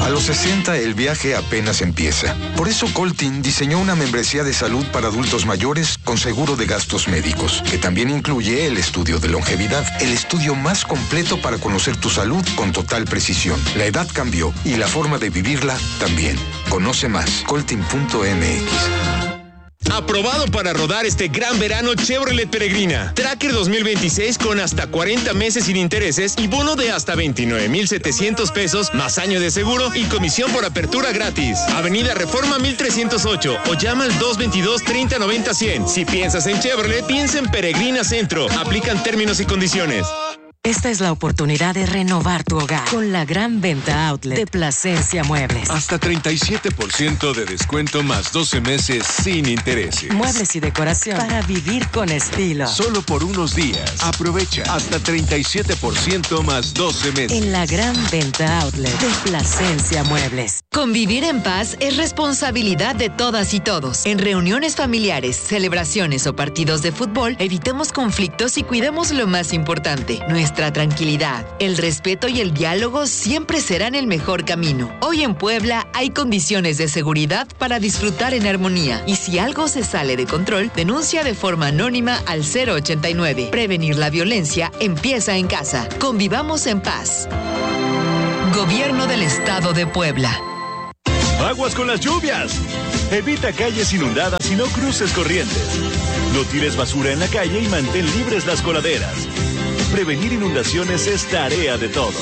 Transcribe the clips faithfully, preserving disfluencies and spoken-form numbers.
A los sesenta el viaje apenas empieza. Por eso Coltin diseñó una membresía de salud para adultos mayores con seguro de gastos médicos, que también incluye el estudio de longevidad, el estudio más completo para conocer tu salud con total precisión. La edad cambió y la forma de vivirla también. Conoce más, coltin punto m x. Aprobado para rodar este gran verano Chevrolet Peregrina. Tracker dos mil veintiséis con hasta cuarenta meses sin intereses y bono de hasta veintinueve mil setecientos pesos más año de seguro y comisión por apertura gratis. Avenida Reforma mil trescientos ocho o llama al dos veintidós, treinta, noventa, cien. Si piensas en Chevrolet, piensa en Peregrina Centro. Aplican términos y condiciones. Esta es la oportunidad de renovar tu hogar con la gran venta outlet de Plasencia Muebles. Hasta treinta y siete por ciento de descuento más doce meses sin intereses. Muebles y decoración para vivir con estilo. Solo por unos días. Aprovecha hasta treinta y siete por ciento más doce meses. En la gran venta outlet de Plasencia Muebles. Convivir en paz es responsabilidad de todas y todos. En reuniones familiares, celebraciones o partidos de fútbol, evitemos conflictos y cuidemos lo más importante, nuestra Nuestra tranquilidad, el respeto y el diálogo siempre serán el mejor camino. Hoy en Puebla hay condiciones de seguridad para disfrutar en armonía. Y si algo se sale de control, denuncia de forma anónima al cero ochenta y nueve. Prevenir la violencia empieza en casa. Convivamos en paz. Gobierno del Estado de Puebla. ¡Aguas con las lluvias! Evita calles inundadas y no cruces corrientes. No tires basura en la calle y mantén libres las coladeras. Prevenir inundaciones es tarea de todos.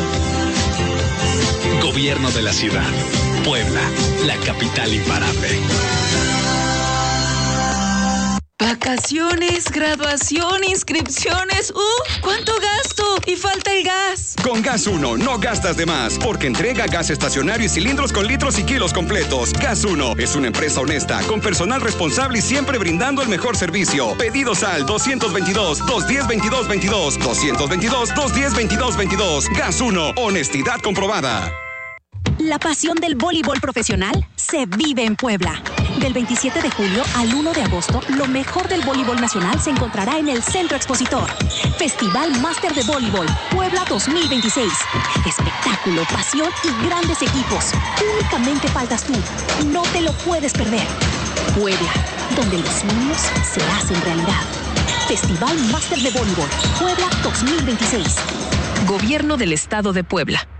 Gobierno de la ciudad. Puebla, la capital imparable. Vacaciones, graduación, inscripciones. ¡Uh! ¿Cuánto gasto? Y falta el gas. Con Gas uno no gastas de más, porque entrega gas estacionario y cilindros con litros y kilos completos. Gas uno es una empresa honesta, con personal responsable y siempre brindando el mejor servicio. Pedidos al dos veintidós, dos diez, veintidós veintidós, dos veintidós, dos diez, veintidós veintidós. Gas uno, honestidad comprobada. La pasión del voleibol profesional se vive en Puebla. Del veintisiete de julio al uno de agosto, lo mejor del voleibol nacional se encontrará en el Centro Expositor. Festival Máster de Voleibol Puebla dos mil veintiséis. Espectáculo, pasión y grandes equipos. Únicamente faltas tú. No te lo puedes perder. Puebla, donde los sueños se hacen realidad. Festival Máster de Voleibol Puebla dos mil veintiséis. Gobierno del Estado de Puebla.